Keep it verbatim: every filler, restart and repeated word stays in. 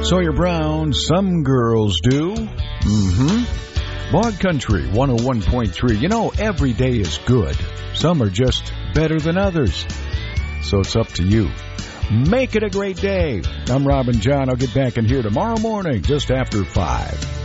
Sawyer Brown, some girls do. Mm-hmm. Bog Country one oh one point three. You know, every day is good. Some are just better than others. So it's up to you. Make it a great day. I'm Robin John. I'll get back in here tomorrow morning just after five.